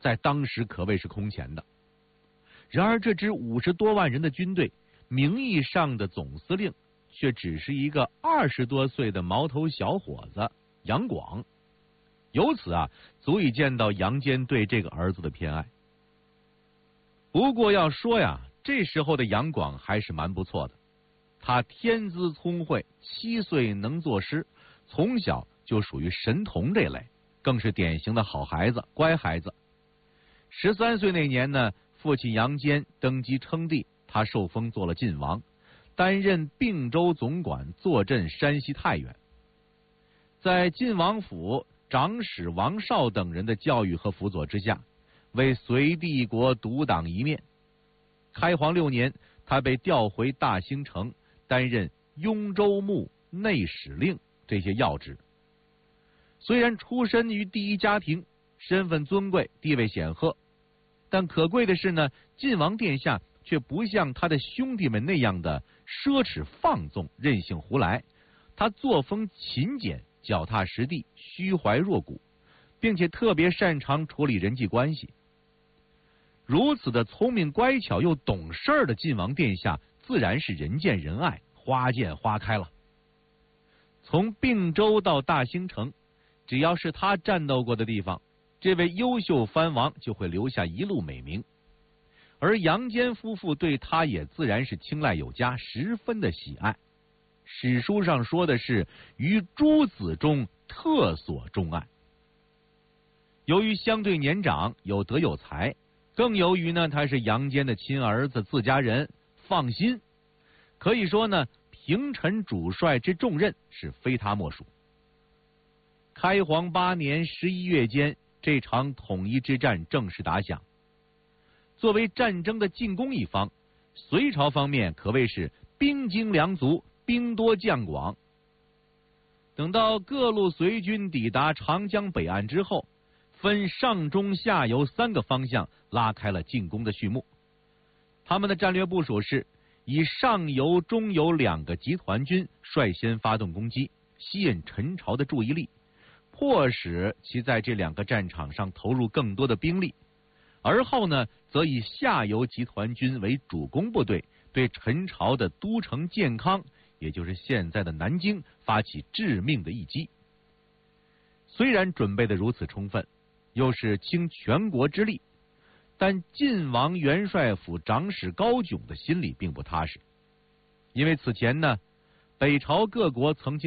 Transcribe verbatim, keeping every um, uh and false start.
在当时可谓是空前的。然而，这支五十多万人的军队，名义上的总司令却只是一个二十多岁的毛头小伙子杨广。由此啊，足以见到杨坚对这个儿子的偏爱。不过要说呀，这时候的杨广还是蛮不错的。他天资聪慧，七岁能作诗，从小就属于神童这类，更是典型的好孩子、乖孩子。十三岁那年呢，父亲杨坚登基称帝，他受封做了晋王，担任并州总管，坐镇山西太原。在晋王府长史王绍等人的教育和辅佐之下，为隋帝国独当一面。开皇六年，他被调回大兴城，担任雍州牧、内史令这些要职。虽然出身于第一家庭，身份尊贵，地位显赫，但可贵的是呢，晋王殿下却不像他的兄弟们那样的奢侈放纵、任性胡来。他作风勤俭、脚踏实地、虚怀若谷，并且特别擅长处理人际关系。如此的聪明乖巧又懂事儿的晋王殿下，自然是人见人爱，花见花开了。从并州到大兴城，只要是他战斗过的地方，这位优秀藩王就会留下一路美名。而杨坚夫妇对他也自然是青睐有加，十分的喜爱。史书上说的是于诸子中特所钟爱。由于相对年长，有德有才，更由于呢他是杨坚的亲儿子，自家人，放心。可以说呢，平陈主帅之重任是非他莫属。开皇八年十一月间，这场统一之战正式打响。作为战争的进攻一方，隋朝方面可谓是兵精粮足，兵多将广。等到各路隋军抵达长江北岸之后，分上中下游三个方向拉开了进攻的序幕。他们的战略部署是以上游、中游两个集团军率先发动攻击，吸引陈朝的注意力，迫使其在这两个战场上投入更多的兵力。而后呢，则以下游集团军为主攻部队，对陈朝的都城建康，也就是现在的南京，发起致命的一击。虽然准备的如此充分，又是倾全国之力，但晋王元帅府长史高炯的心里并不踏实，因为此前呢，北朝各国曾经